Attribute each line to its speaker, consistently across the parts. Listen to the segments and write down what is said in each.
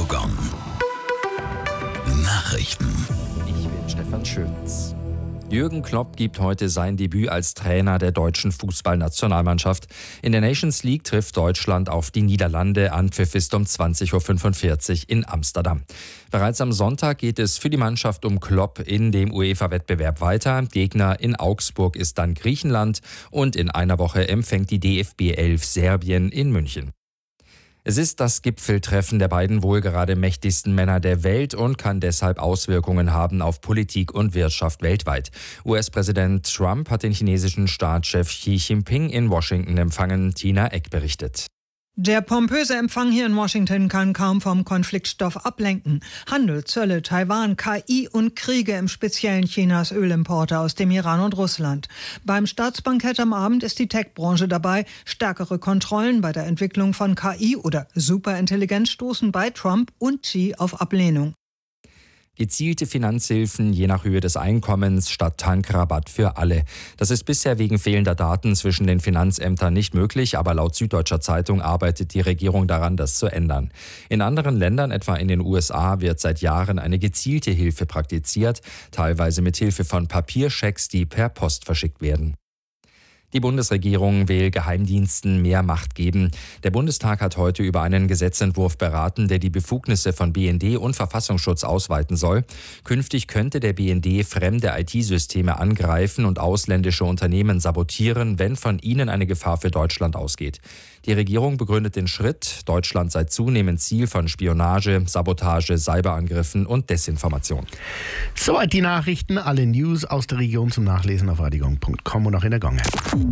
Speaker 1: Gong. Nachrichten.
Speaker 2: Ich bin Stefan Schöns. Jürgen Klopp gibt heute sein Debüt als Trainer der deutschen Fußballnationalmannschaft. In der Nations League trifft Deutschland auf die Niederlande. Anpfiff ist um 20.45 Uhr in Amsterdam. Bereits am Sonntag geht es für die Mannschaft um Klopp in dem UEFA-Wettbewerb weiter. Gegner in Augsburg ist dann Griechenland und in einer Woche empfängt die DFB 11 Serbien in München. Es ist das Gipfeltreffen der beiden wohl gerade mächtigsten Männer der Welt und kann deshalb Auswirkungen haben auf Politik und Wirtschaft weltweit. US-Präsident Trump hat den chinesischen Staatschef Xi Jinping in Washington empfangen. Tina Eck berichtet.
Speaker 3: Der pompöse Empfang hier in Washington kann kaum vom Konfliktstoff ablenken. Handel, Zölle, Taiwan, KI und Kriege, im Speziellen Chinas Ölimporte aus dem Iran und Russland. Beim Staatsbankett am Abend ist die Tech-Branche dabei. Stärkere Kontrollen bei der Entwicklung von KI oder Superintelligenz stoßen bei Trump und Xi auf Ablehnung.
Speaker 2: Gezielte Finanzhilfen je nach Höhe des Einkommens statt Tankrabatt für alle. Das ist bisher wegen fehlender Daten zwischen den Finanzämtern nicht möglich, aber laut Süddeutscher Zeitung arbeitet die Regierung daran, das zu ändern. In anderen Ländern, etwa in den USA, wird seit Jahren eine gezielte Hilfe praktiziert, teilweise mit Hilfe von Papierschecks, die per Post verschickt werden. Die Bundesregierung will Geheimdiensten mehr Macht geben. Der Bundestag hat heute über einen Gesetzentwurf beraten, der die Befugnisse von BND und Verfassungsschutz ausweiten soll. Künftig könnte der BND fremde IT-Systeme angreifen und ausländische Unternehmen sabotieren, wenn von ihnen eine Gefahr für Deutschland ausgeht. Die Regierung begründet den Schritt. Deutschland sei zunehmend Ziel von Spionage, Sabotage, Cyberangriffen und Desinformation.
Speaker 4: Soweit die Nachrichten, alle News aus der Region zum Nachlesen auf radiogong.com und auch in der Gong.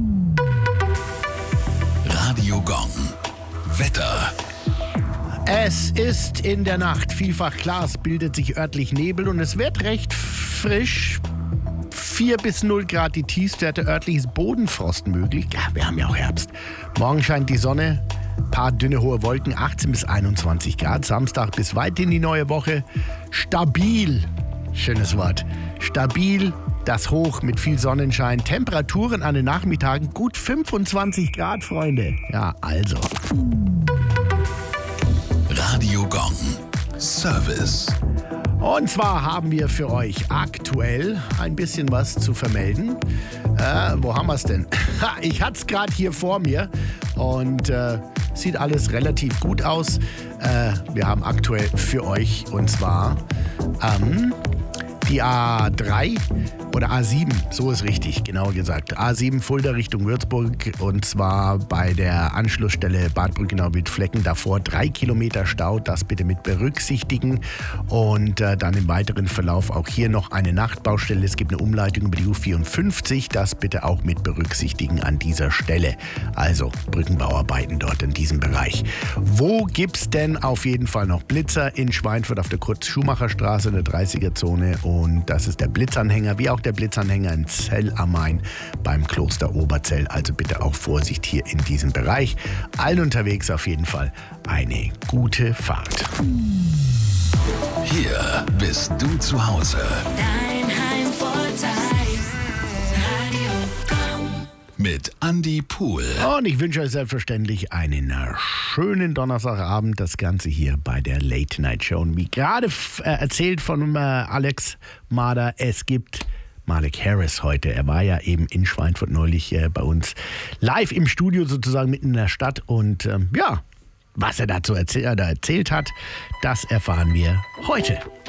Speaker 1: Radio Gong. Wetter.
Speaker 4: Es ist in der Nacht vielfach klar, es bildet sich örtlich Nebel und es wird recht frisch. 4 bis 0 Grad die Tiefstwerte, örtliches Bodenfrost möglich. Ja, wir haben ja auch Herbst. Morgen scheint die Sonne, paar dünne hohe Wolken, 18 bis 21 Grad. Samstag bis weit in die neue Woche. Stabil, schönes Wort, stabil, das Hoch mit viel Sonnenschein. Temperaturen an den Nachmittagen gut 25 Grad, Freunde. Ja, also.
Speaker 1: Radio Gong. Service.
Speaker 4: Und zwar haben wir für euch aktuell ein bisschen was zu vermelden. Wo haben wir es denn? Ich hatte es gerade hier vor mir und sieht alles relativ gut aus. Wir haben aktuell für euch und zwar die A3 oder A7, so ist richtig, genauer gesagt. A7 Fulda Richtung Würzburg und zwar bei der Anschlussstelle Bad Brückenau-Wildflecken. Davor 3 Kilometer Stau, das bitte mit berücksichtigen. Und dann im weiteren Verlauf auch hier noch eine Nachtbaustelle. Es gibt eine Umleitung über die U54, das bitte auch mit berücksichtigen an dieser Stelle. Also Brückenbauarbeiten dort in diesem Bereich. Wo gibt's denn auf jeden Fall noch Blitzer? In Schweinfurt auf der Kurt-Schumacher-Straße in der 30er-Zone. Und das ist der Blitzanhänger, wie auch der Blitzanhänger in Zell am Main beim Kloster Oberzell. Also bitte auch Vorsicht hier in diesem Bereich. Allen unterwegs auf jeden Fall eine gute Fahrt.
Speaker 1: Hier bist du zu Hause.
Speaker 5: Dein Heimvorteil. Radio Gong.
Speaker 1: Mit Andi Pohl.
Speaker 4: Und ich wünsche euch selbstverständlich einen schönen Donnerstagabend. Das Ganze hier bei der Late Night Show. Und wie gerade erzählt von Alex Mader, es gibt Malik Harris heute. Er war ja eben in Schweinfurt neulich bei uns live im Studio sozusagen mitten in der Stadt. Und was er dazu erzählt hat, das erfahren wir heute.